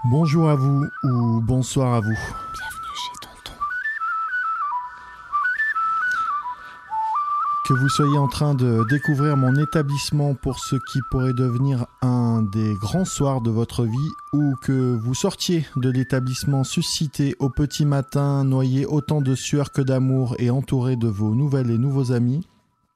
Bonjour à vous ou bonsoir à vous. Bienvenue chez Tonton. Que vous soyez en train de découvrir mon établissement pour ce qui pourrait devenir un des grands soirs de votre vie, ou que vous sortiez de l'établissement suscité au petit matin, noyé autant de sueur que d'amour et entouré de vos nouvelles et nouveaux amis.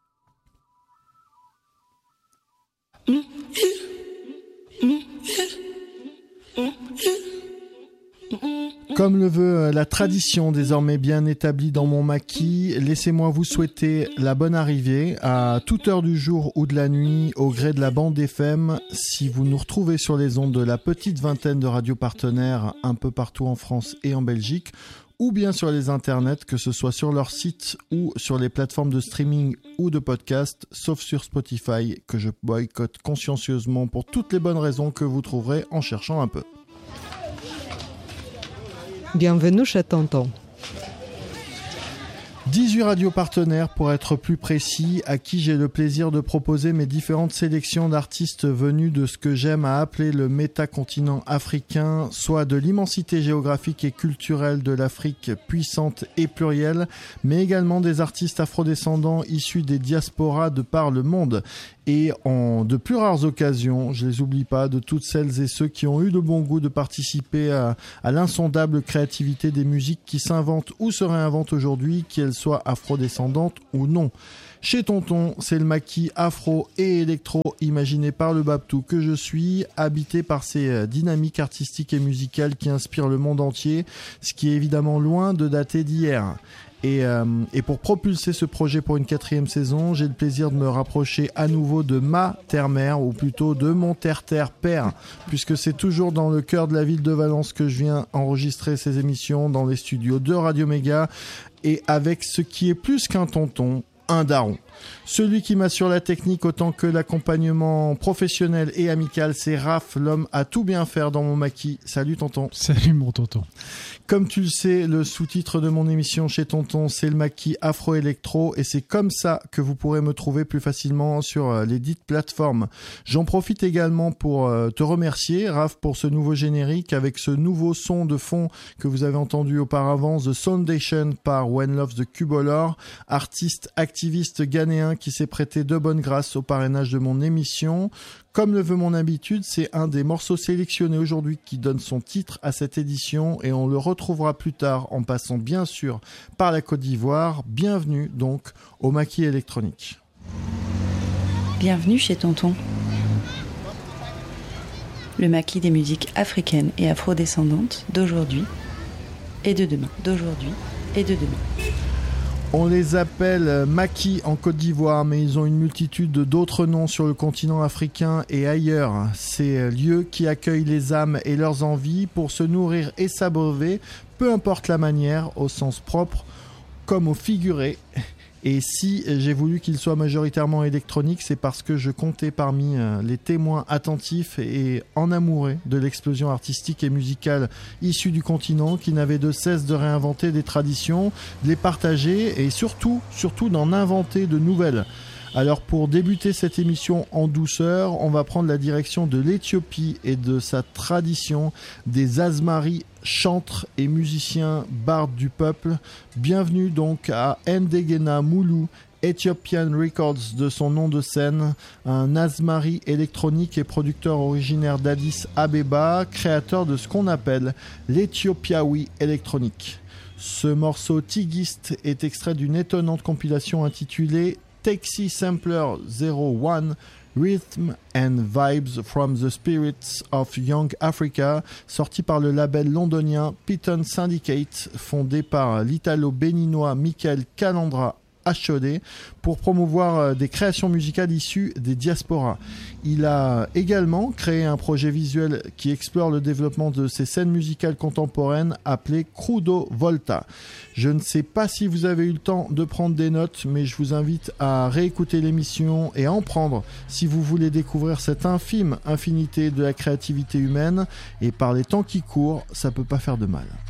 Comme le veut la tradition désormais bien établie dans mon maquis, laissez-moi vous souhaiter la bonne arrivée à toute heure du jour ou de la nuit au gré de la bande FM. Si vous nous retrouvez sur les ondes de la petite vingtaine de radios partenaires un peu partout en France et en Belgique, ou bien sur les internets, que ce soit sur leur site ou sur les plateformes de streaming ou de podcast, sauf sur Spotify, que je boycotte consciencieusement pour toutes les bonnes raisons que vous trouverez en cherchant un peu. Bienvenue chez Tonton. 18 radios partenaires pour être plus précis, à qui j'ai le plaisir de proposer mes différentes sélections d'artistes venus de ce que j'aime à appeler le métacontinent africain, soit de l'immensité géographique et culturelle de l'Afrique puissante et plurielle, mais également des artistes afrodescendants issus des diasporas de par le monde. Et en de plus rares occasions, je les oublie pas, de toutes celles et ceux qui ont eu le bon goût de participer à l'insondable créativité des musiques qui s'inventent ou se réinventent aujourd'hui, qu'elles soient afrodescendantes ou non. Chez Tonton, c'est le maquis afro et électro imaginé par le Babtou que je suis, habité par ces dynamiques artistiques et musicales qui inspirent le monde entier, ce qui est évidemment loin de dater d'hier. Et pour propulser ce projet pour une 4e saison, j'ai le plaisir de me rapprocher à nouveau de ma terre-mère, ou plutôt de mon terre-terre-père, puisque c'est toujours dans le cœur de la ville de Valence que je viens enregistrer ces émissions, dans les studios de Radio Méga, et avec ce qui est plus qu'un tonton, un daron. Celui qui m'assure la technique autant que l'accompagnement professionnel et amical, c'est Raph, l'homme à tout bien faire dans mon maquis. Salut tonton. Salut mon tonton. Comme tu le sais, le sous-titre de mon émission chez Tonton, c'est le maquis afro-électro, et c'est comme ça que vous pourrez me trouver plus facilement sur les dites plateformes. J'en profite également pour te remercier, Raph, pour ce nouveau générique avec ce nouveau son de fond que vous avez entendu auparavant, The Soundation par When Loves the Cubolor, artiste activiste ghanéen qui s'est prêté de bonne grâce au parrainage de mon émission. Comme le veut mon habitude, c'est un des morceaux sélectionnés aujourd'hui qui donne son titre à cette édition, et on le retrouvera plus tard en passant bien sûr par la Côte d'Ivoire. Bienvenue donc au maquis électronique. Bienvenue chez Tonton. Le maquis des musiques africaines et afrodescendantes d'aujourd'hui et de demain. On les appelle maquis en Côte d'Ivoire, mais ils ont une multitude d'autres noms sur le continent africain et ailleurs. Ces lieux qui accueillent les âmes et leurs envies pour se nourrir et s'abreuver, peu importe la manière, au sens propre comme au figuré. Et si j'ai voulu qu'il soit majoritairement électronique, c'est parce que je comptais parmi les témoins attentifs et enamourés de l'explosion artistique et musicale issue du continent, qui n'avait de cesse de réinventer des traditions, de les partager et surtout d'en inventer de nouvelles. Alors pour débuter cette émission en douceur, on va prendre la direction de l'Éthiopie et de sa tradition des Asmari, chantres et musiciens bardes du peuple. Bienvenue donc à Ndegena Moulou, Ethiopian Records de son nom de scène, un Asmari électronique et producteur originaire d'Addis Abeba, créateur de ce qu'on appelle l'Ethiopiawi électronique. Ce morceau tigiste est extrait d'une étonnante compilation intitulée Taxi Sampler 01 Rhythm and Vibes from the Spirits of Young Africa, sorti par le label londonien Python Syndicate, fondé par l'italo-béninois Michael Calandra Achode, pour promouvoir des créations musicales issues des diasporas. Il a également créé un projet visuel qui explore le développement de ces scènes musicales contemporaines appelé Crudo Volta. Je ne sais pas si vous avez eu le temps de prendre des notes, mais je vous invite à réécouter l'émission et à en prendre si vous voulez découvrir cette infime infinité de la créativité humaine, et par les temps qui courent, ça peut pas faire de mal.